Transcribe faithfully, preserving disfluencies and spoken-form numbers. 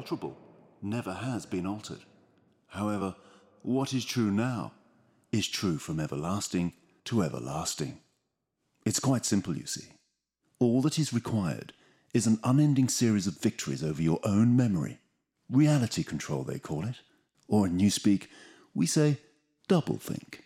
unalterable, never has been altered. However, what is true now is true from everlasting to everlasting. It's quite simple, you see. All that is required is an unending series of victories over your own memory. Reality control, they call it. Or in Newspeak, we say doublethink.